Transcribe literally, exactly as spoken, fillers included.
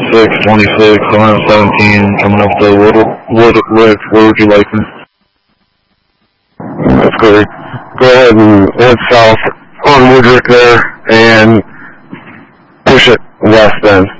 six twenty-six, around seventeen, coming up to Wood, Wood, Wood, where would you like me? That's great. Go ahead and head south on Woodrick there and push it west then.